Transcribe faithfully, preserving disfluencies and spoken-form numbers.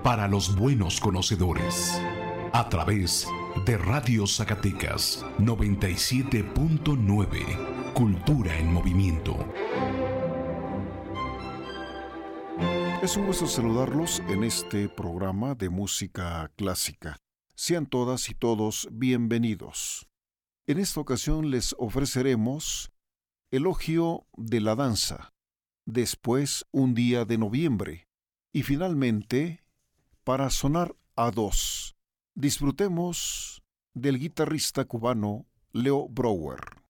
para los buenos conocedores. A través de Radio Zacatecas noventa y siete punto nueve, Cultura en Movimiento. Es un gusto saludarlos en este programa de música clásica. Sean todas y todos bienvenidos. En esta ocasión les ofreceremos Elogio de la Danza, después Un día de noviembre y finalmente Para sonar a dos. Disfrutemos del guitarrista cubano Leo Brouwer.